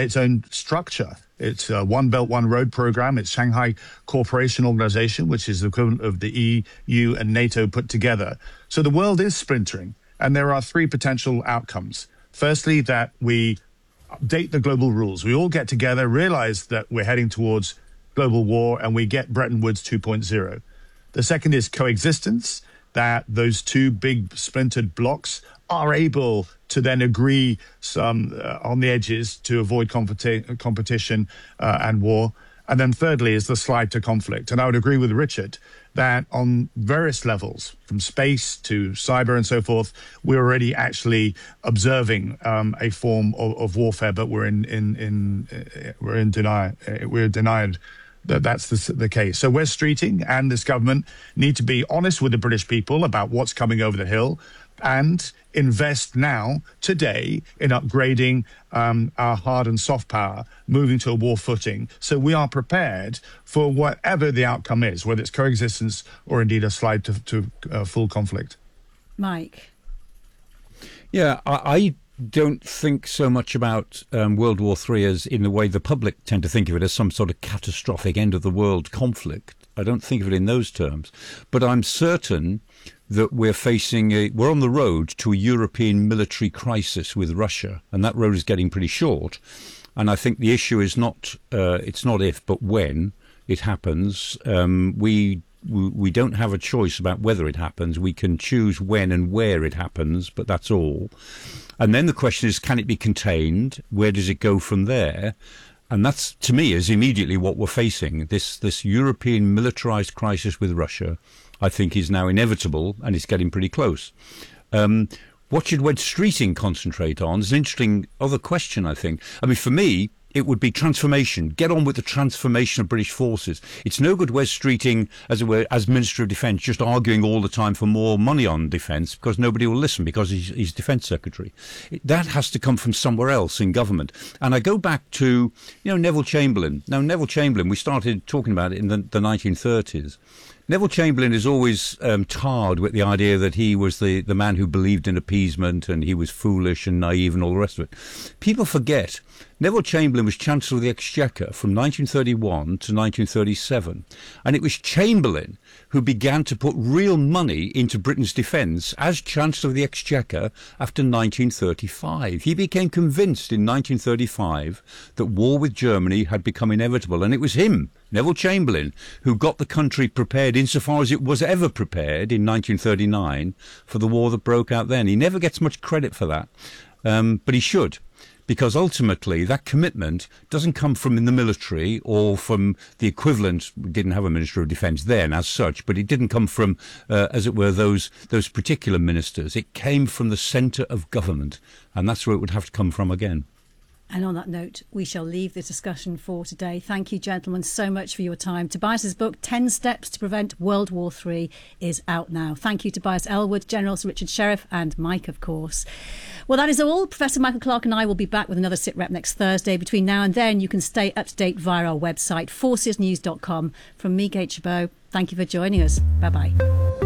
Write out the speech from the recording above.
its own structure. It's a One Belt, One Road program. It's Shanghai Cooperation Organization, which is the equivalent of the EU and NATO put together. So the world is splintering, and there are three potential outcomes. Firstly, that we update the global rules. We all get together, realize that we're heading towards global war, and we get Bretton Woods 2.0. The second is coexistence, that those two big splintered blocks are able to then agree some on the edges to avoid competition and war. And then thirdly is the slide to conflict. And I would agree with Richard that on various levels, from space to cyber and so forth, we're already actually observing a form of warfare, but we're denied that that's the case. So Wes Streeting and this government need to be honest with the British people about what's coming over the hill and invest now, today, in upgrading our hard and soft power, moving to a war footing, so we are prepared for whatever the outcome is, whether it's coexistence or indeed a slide to full conflict. Mike? Yeah, I don't think so much about World War III as in the way the public tend to think of it, as some sort of catastrophic end of the world conflict. I don't think of it in those terms. But I'm certain that we're on the road to a European military crisis with Russia, and that road is getting pretty short. And I think the issue is it's not if, but when it happens. We don't have a choice about whether it happens. We can choose when and where it happens, but that's all. And then the question is, can it be contained? Where does it go from there? And that's, to me, is immediately what we're facing. This European militarized crisis with Russia, I think, is now inevitable, and it's getting pretty close. What should Wes Streeting concentrate on is an interesting other question, I think. I mean, for me, it would be transformation. Get on with the transformation of British forces. It's no good Wes Streeting, as it were, as Minister of Defence, just arguing all the time for more money on defence, because nobody will listen, because he's Defence Secretary. That has to come from somewhere else in government. And I go back to, Neville Chamberlain. Now, Neville Chamberlain, we started talking about it in the 1930s. Neville Chamberlain is always tarred with the idea that he was the man who believed in appeasement, and he was foolish and naive and all the rest of it. People forget Neville Chamberlain was Chancellor of the Exchequer from 1931 to 1937, and it was Chamberlain who began to put real money into Britain's defence as Chancellor of the Exchequer after 1935. He became convinced in 1935 that war with Germany had become inevitable, and it was him, Neville Chamberlain, who got the country prepared insofar as it was ever prepared in 1939 for the war that broke out then. He never gets much credit for that, but he should. Because ultimately that commitment doesn't come from in the military or from the equivalent. We didn't have a Minister of Defence then as such, but it didn't come from, as it were, those particular ministers. It came from the centre of government, and that's where it would have to come from again. And on that note, we shall leave the discussion for today. Thank you, gentlemen, so much for your time. Tobias's book, 10 Steps to Prevent World War III, is out now. Thank you, Tobias Ellwood, General Sir Richard Sheriff, and Mike, of course. Well, that is all. Professor Michael Clarke and I will be back with another SITREP next Thursday. Between now and then, you can stay up to date via our website, forcesnews.com. From me, Kate Chabot, thank you for joining us. Bye-bye.